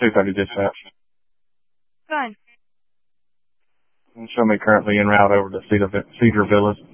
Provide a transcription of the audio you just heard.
230 dispatch. Go ahead. Show me currently en route over to Cedar Villas.